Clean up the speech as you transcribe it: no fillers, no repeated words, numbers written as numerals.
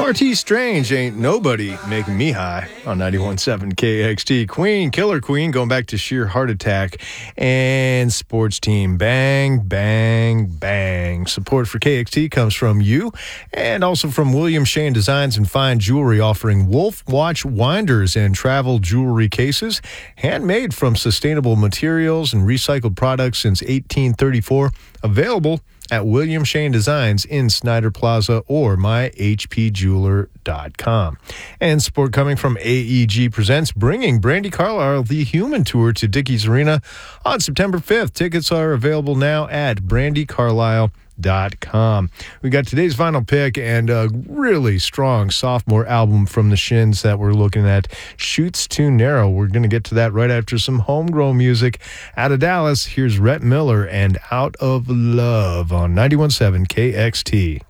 RT Strange, Ain't Nobody Making Me High on 91.7 KXT. Queen, Killer Queen, going back to Sheer Heart Attack and Sports Team. Bang, bang, bang. Support for KXT comes from you and also from William Shane Designs and Fine Jewelry, offering Wolf Watch winders and travel jewelry cases, handmade from sustainable materials and recycled products since 1834. Available at William Shane Designs in Snyder Plaza or myhpjeweler.com. And support coming from AEG Presents, bringing Brandi Carlile The Human Tour to Dickies Arena on September 5th. Tickets are available now at brandicarlile.com. We got today's vinyl pick and a really strong sophomore album from the Shins that we're looking at, Shoots Too Narrow. We're going to get to that right after some homegrown music out of Dallas. Here's Rhett Miller and Out of Love on 91.7 KXT.